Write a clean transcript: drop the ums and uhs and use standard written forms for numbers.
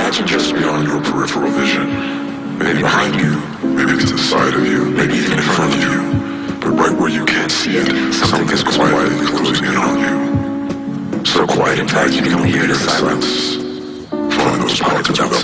imagine just beyond your peripheral vision. Maybe behind you, maybe to the side of you, maybe even in front of you. But right where you can't see it, something is quietly closing in on you. So quiet, in fact, you can only hear the silence. Find those parts of the